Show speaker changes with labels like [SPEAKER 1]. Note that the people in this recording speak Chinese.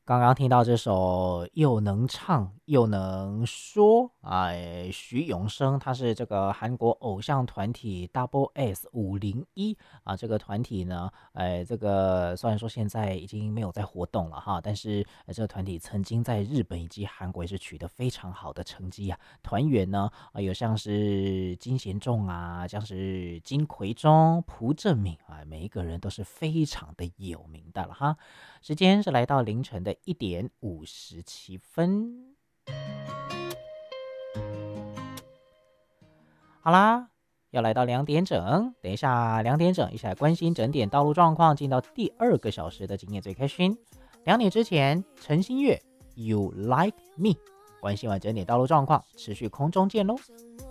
[SPEAKER 1] 刚刚听到这首又能唱又能说徐永生他是这个韩国偶像团体 Double S501这个团体呢，这个虽然说现在已经没有在活动了哈，但是这个团体曾经在日本以及韩国也是取得非常好的成绩啊。团员呢，有像是金贤重像是金奎中、朴正敏每一个人都是非常的有名的了哈。时间是来到凌晨的1:57。好啦，要来到2点整，等一下2点整，一起来关心整点道路状况，进到第二个小时的今夜最开心。2点之前，陈星月，You Like Me，关心完整点道路状况，持续空中见喽。